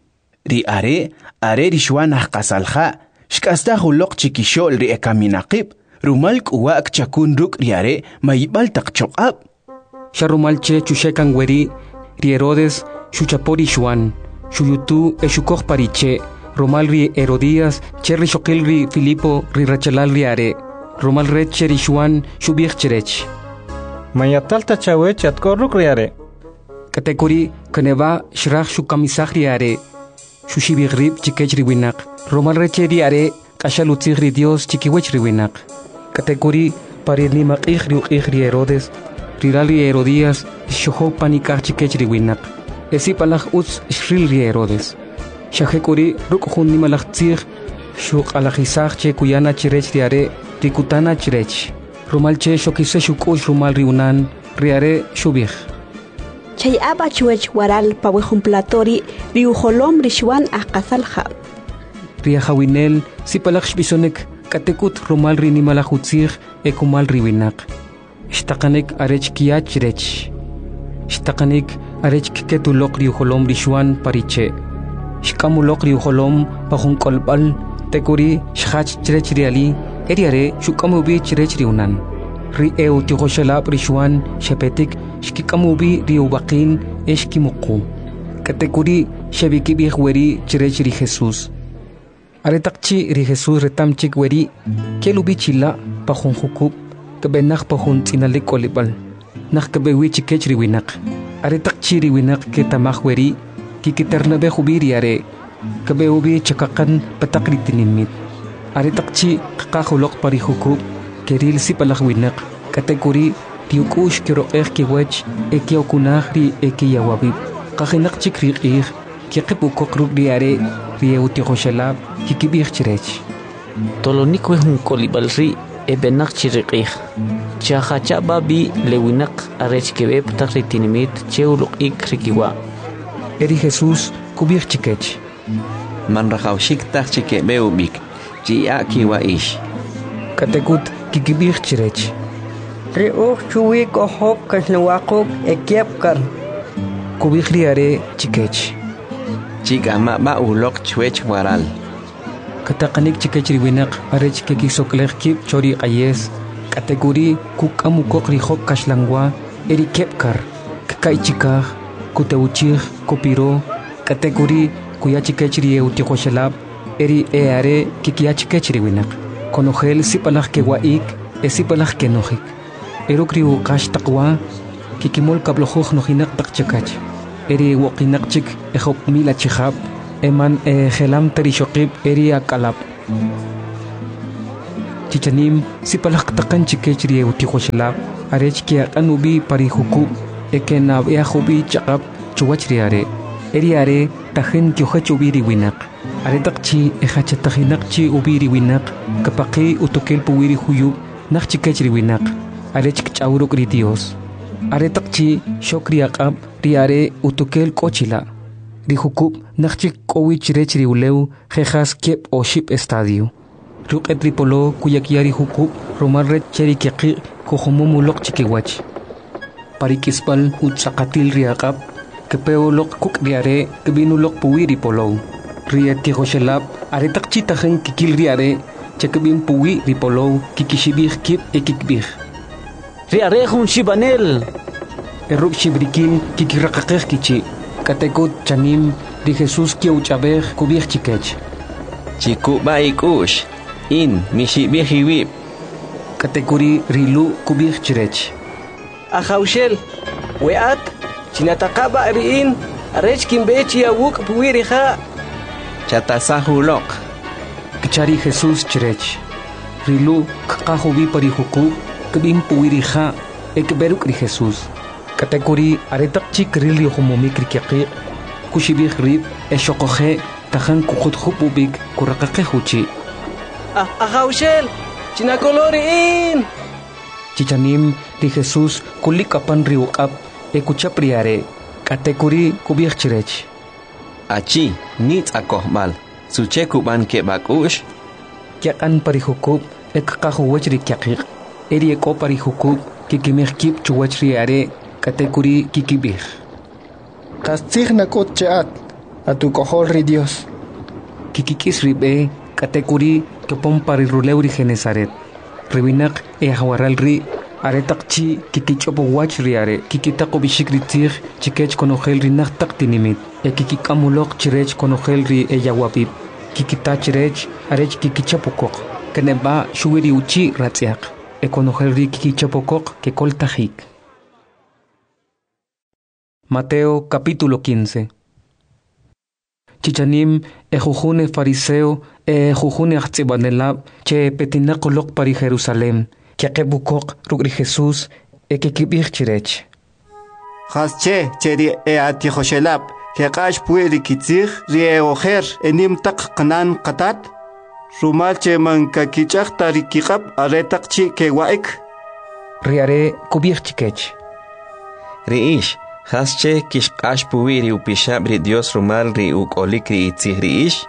Ri are, are ri shwanah kasalha, shkasta hulok chikishol ri ekaminaqib, rumalk uwak chakun ruk ri are, maibal tak chokab. Sharumal che chushekan weri, ri Herodes, shuchapori shwan, shuyutu e shukoh pariche, rumal ri Herodías, che ri shokil ri Filipo, ri rachalal ri are. Romal red cherishwan shubich cherech. Mayatalta chawech at korruk riare. Katekuri kaneva shrach shukamisach riare. Shushibich rib chikech riwinak. Romal red cheriare kashalutzich ri Dios chikiwech riwinak. Katekuri parirni maqich riuqich ri Herodes. Rirali Herodías shoho panikach chikech riwinak. Esi palach utz shril ri Herodes. Shahekuri rukhun ni malach tzich shuk alachisach che kuyana chirech riare. Rikutana chirech. Rumal che shokise shukush rumal riunan riare shubich. Chay aba chuech waral pawejun platori riujolom rishwan akazalja. Riahawinel si palaksh bisonek katekut rumal rinimalahutzir ekumal riwinak. Shtakanek arech kiach rech. Shtakanek arech kiketulok riujolom rishwan pariche. Shkamulok riujolom pahun kolbal tekuri shach chirech riali. Eriare shukamubi chirech riunan. Ri eu tihoshalab rishwan shepetik shkikamubi riubakin eshkimuku. Katekuri shabikibih weri chirech ri Jesús. Aretakchi ri Jesús retamchik weri kelubi chila pahun hukub kebenak pahun tinalik kolibal. Nak kebewi chikech riwinak. Aretakchi riwinak ketamah weri kikitarnabe hubiri are kebeubi chakakan patakri tinimit. Aretakchi kakahulok pari hukub keril si palakwinak kategori tiukush kiroeh kiwech ekiokunah ri ekiyawabib kahinak chikriqih kikipukok ruk riare rieutikoshalab kikibih chirech tolonik wehun kolibalri ebenak chiriqih chahacha babi lewinak arech kebeb takritinimit cheuluk ik rikiwa eri Jesús kubih chikech man rahawshik tak chikebeubik Jia kiwa ish. Katekut kikibih chirech. Riuch chuwi kohok kasnawakok ekiepkar. Kubih riare chikech. Chikama ba ulok chwech waral. Katakanik chikech riwinak arech kekisoklech kip chori ayes. Kategori kukamukok rihok kaslangwa eri kepkar. Kakai chikah kuteuchih kopiro. Kategori kuya chikech rieu tikoshalab. Eri eare kikiach kechriwinak. Konogel sipalach ke waik, e sipalach ke nojik. erukri u qash taqwa kikimol kablojuj nojinak taqchakach eri woqinaqchik ejop mila chihab eman e gelam terishokib eri akalap chichanim sipalak takan chikechri uti khoshlab arech ki anubi parihuku ekenab ya khubi chaqab chuwachri are eri are tahin kyohachubiri winak are taqchi ehacha tahinaqchi ubiri winak kapaqi utukel puwiri huyub naqchikechri winak arech kchawruk ri dios are taqchi shokri aqab riare utukel kochila rihukub naqchik kowich rechri uleu jejas kep o ship estadio Ruk etripolo kuyakiari hukub romar red cheri kiaki kohomomu lok chikiwach parikispal utsakatil riakap kepeo lok kuk riare kebinu lok puwiri polo riet kihoshelap are takchi tahen kikil riare chekebin puwi ripolo kikishibih kip ekikbih riare hun shibanel eruk shibrikin kikirakakeh kichi katekot chanim ri Jesus kiauchabeh kubih chikech chikuba ikush in mishibihiwib katekuri rilu kubih chirech Ahaushel weat chinataqaba riin arech kimbechi awuk puwiriha chatasahulok kichari Jesus chirech rilu kaqahubi parihuku kebim puwiriha ekberuk ri Jesus katekuri aretaqchik rili humumikri kiaqi kushibih rib eshoqoje tahan kukhut khupubik kuraqaqe huchi Ahaushel chinakoloriin chichanim ri Jesus kulikapan riuqap ekuchapriare katekuri kubih chirech achi nit akohmal suche kuban ke bakush kyakan parihukub ekqahuwach ri kyaqiq eri eko parihukub kikimih kip chuwach riare katekuri kikibih kastig nakot chat atu kohol ri Dios kikikis ribe katekuri kepom pariruleuri Genesaret ribinak e hawaral ri aretaqchi kikichopo wach riare kikitaqo bishikritir chikech konogel ri naqtaq tinimit e kikikamulok chirech konogel ri e yawapip kikita chirech arech kikichapokok keneba shuwiri uchi ratziaq e konogel ri kikichapokok que koltajik. Mateo capítulo quince. Chichanim e jujune fariseo e jujune achtsibanelab che petinakolok pari Jerusalem que akebukok rugri Jesús e que kibir chirech. Hasche cheri e atihoshelab que qash pueri kitzir rie ojer enim tak qanan qatat rumal che man kakichaq tarikikab aretaqchi ke waik riare kubir chikech. Riish hasche kishqash puwiri upishab ri Dios rumal ri ukolik ri itzih riish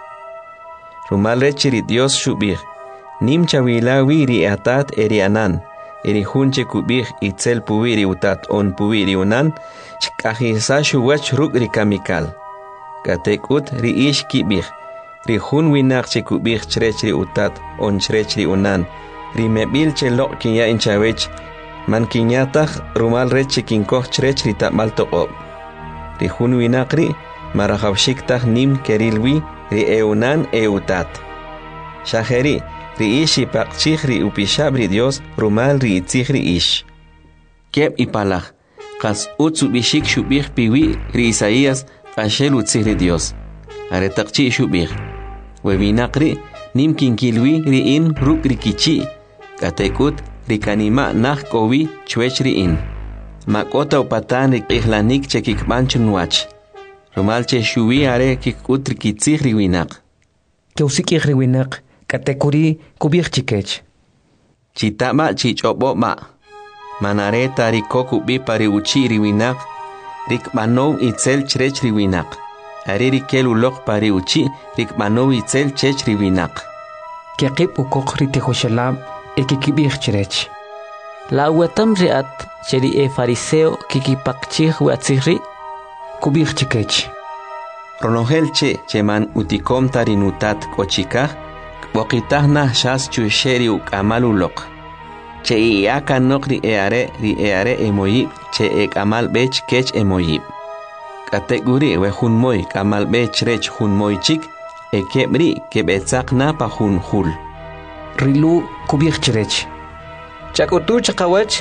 rumal rechi ri Dios shubir nim chawilawi ri atat eri anan eri hunche kubir itzel puwiri utat on puwiri unan chkahisa shuwach ruk ri kamikal katekut riish kibir ri hun winak che kubir chrech ri utat on chrech ri unan ri mebil che lok kinya inchawech man kinyataq rumal rechi kinkoh chrech ri tamal toqob ri hun winaqri marajawshiktaj nim kerilwi ri eunan eutat shajeri ri ishi paqchij ri upishab ri Dios rumal ri itzij ri ish keb ipalaj qas utsu bishik shubij piwi ri Isaías qashel utzij ri Dios aretaqchi shubij webinaqri nim kinkilwi ri in ruk ri kichi katekut rikanima nah kowi chwech riin makota upatan riklanik chekikban chunwach rumal che shuwi are kikut rikitzig riwinak keusiki riwinak katekuri kubir chikech chitama chichobo ma manareta rikoku bi pari uchi riwinak rikmano itzel chrech riwinak are rikel ulok pari uchi rikmano itzel chech riwinak kekip ukok ritihoshelab ekikibih chirech. La wetam riat cheri e fariseo kikipakchih watzihri kubih chikech. Ronogel che cheman utikom tarinutat kochikah bokitah nah shas chusheri ukamalulok. Che iaka nokri eare ri eare emoyib che ek amal bech kech emoyib. Kateguri we hunmoy kamal bech rech hunmoy chik ekebri kebetzak na pa hunhul. Rilu kubih chirech. Chakutu chakawach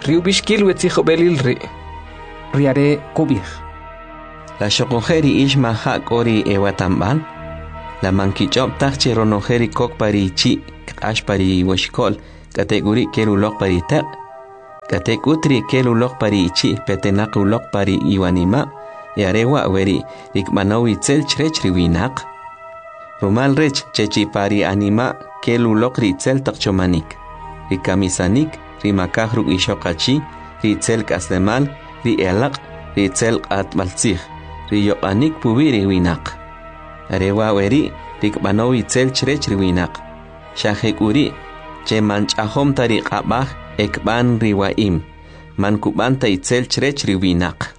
Riu bishkil wetzijo belil ri. Riare kubij. La shokojeri ishma hak ori ewatambal. La mankichop tachi ronojeri kok pari chi ash pari washkol kategori kelu lok pari tak. Katek utri kelu lok pari chi petenak ulok pari iwanima. Yarewa weri rikmanowi tzel chrech riwinak. Rumal rech chechi pari anima kelu lok ritzel takchomanik. Rikamisanik rimakaj ruk ishokachi ritzel kasdemal ri elak ritzel atmaltzij riyokanik pubi riwinak. Arewa weri rikmanowi tzel chrech riwinak. Shahek uri che manchahom tariq abaj ekban riwaim man kubanta itzel chrech riwinak.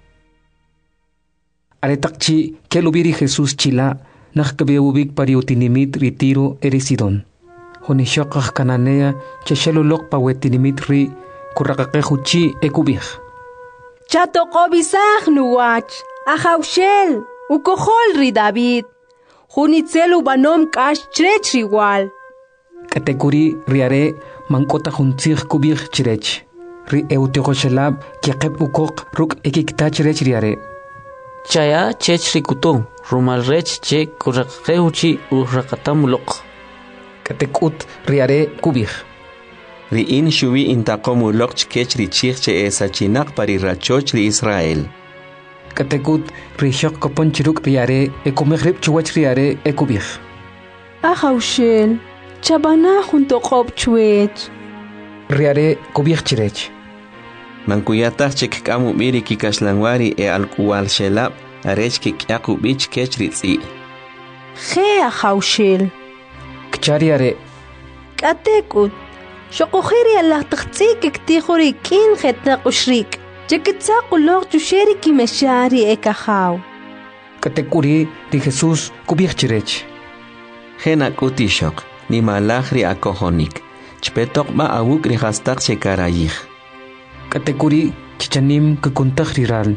Aretakchi kelubiri Jesús chila nakkabeubik pariutinimit ritiro erisidon. Honishokaj kananea cheshelulok pawetinimit ri kurakaqejuchi ekubij. Chatokobisaj nuwach ajaushel ukojol ri David. Junitzel ubanom kash chrech riwal. Katekuri riare mankota juntzig kubij chrech. Ri euteoshelab kiaqeb ukok ruk ekikta chrech riare. Chaya chech rikuto, rumal rech che kurakeuchi urakatamulok. Katekut riare kubij. Riin shubi intakomulok chkech richich che esachinak pari rachoch ri Israel. Katekut rishok kopon chiruk riare ekomegrib chuwach riare ekubij. Ajaushel, chabana junto kob chuech. Riare kubij chirech. Mankuyatach chek kamu miri kikashlangwari e alkuwal shelab arech kikyaku bich kech ritzi. Ge ajaushel. Kchariare. Katekut. Shokojeri Allah tchtsi kiktijori kin jetna ushrik. Chekitsa kulok chusheri kimeshari ekajaw. Katekuri di Jesús kubij chirech. Gena kutishok ni malajri akohonik. Chpetok ba awuk ri hastak chekarayij. Katekuri chichanim kukuntaj riral.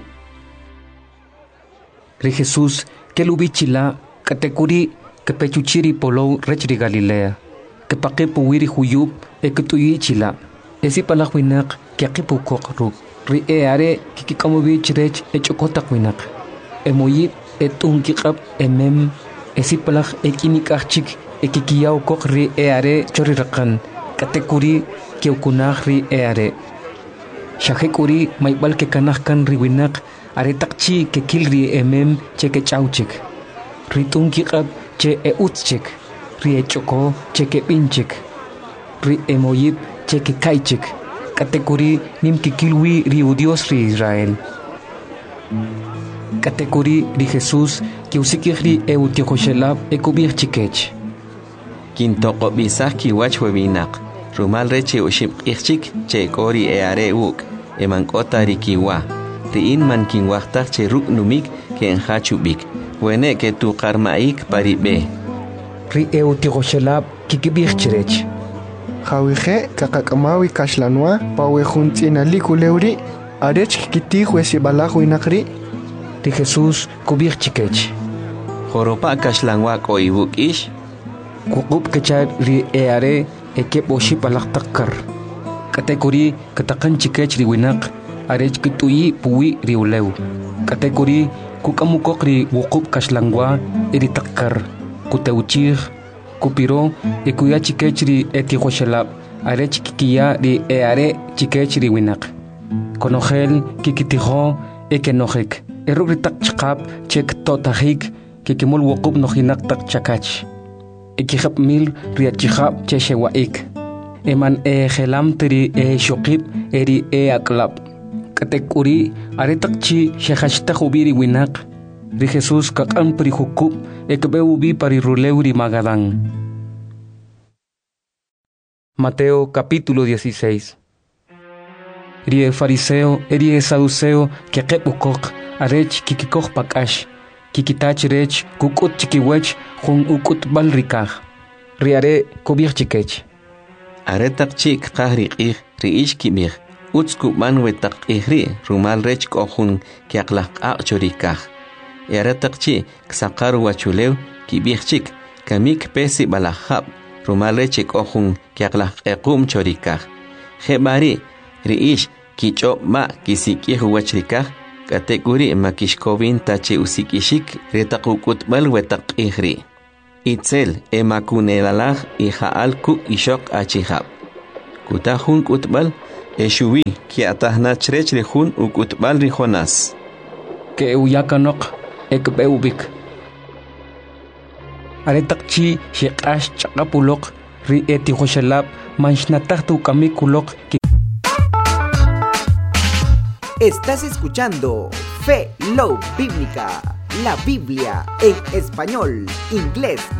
Ri Jesús kelubichila katekuri kepechuchiri polo rechri Galilea. Kepakepu wiri huyub eketuyi chila. Esi palajwinak kiakipu kokruk. Ri eare kikikamubi chirech echokotak winak. Emoyib etunkikab emem esi palaj ekinikachik ekikiyaw kok ri eare chorirakan. Katekuri keukunaj ri eare. Shahekuri maibal ke kanahkan riwinak aretakchi ke kilri emem che ke chauchik. Ritun kikab che e utchik. Ri echoko che ke pinchik. Ri emoyib che ke kaichik. Katekuri nim kikilwi ri udios ri Israel. Katekuri ri Jesús ke usikihri e utiokoshelab e kubir chikech. Kintoko bisah kiwach webinak. Rumal reche ushib ichik che kori e are uk e mankota rikiwa. Riin man kinwachtak che ruk numik ke enhachubik. Wene ke tu karmaik paribe. Ri e utiokoshelab kikibir chirech. Jawije kakakamawi kashlanwa pawe juntina likuleuri arech kitij wesibalaju inakri. Ri Jesús kubir chikech. Joropa kashlanwa ko ibuk ish. Kukub kechar ri e are ekep oship alak takkar. Katekuri katakan chikech riwinak arech kituyi puwi riulew. Katekuri kukamukok ri wukub kashlangwa eri takkar. Kuteuchir, kupiro ekuya chikech ri etihoshelab arech kikiya ri eare chikech riwinak. Konogel kikitijo ekenojek. Eruk ritak chikap chek totahik kikimul wukub nojinak tak chakach. Ekihap mil riachihap cheshewaik. Eman e gelam teri e shokip eri e aklap. Katekuri aretakchi shehashta hubiri winak. Ri Jesús kakam prihukub ekbeubi pariruleuri magadán. Mateo capítulo dieciséis. Ri e fariseo eri e saduceo kekepukok arech kikikok pakash. Kikitach rech kukut chikiwech jun ukut balrikaj. Riare kubir chikech. Aretak chik kahri ih riish kibir. Utsku manwetak ihri rumal rech kohun kiaklak akchorikaj. Aretak chi ksakaru wachulew kibir chik kamik pesi balahab rumal rech kohun kiaklak ekum chorikaj. Hebari riish kicho ma kisiki huachrika kategori makishkovin tache usikishik retaqukutbal wetaqihri itzel emakunelalah ihaal ku ishok achihab kutahun kutbal eshuwi kiatahna chrech rihun ukutbal rihonas ke uyakanok ekbeubik aretaqchi shiqash chaqapulok ri eti hoshalab manshnatahtu kamikulok. Estás escuchando Fe Love Bíblica, la Biblia en español, inglés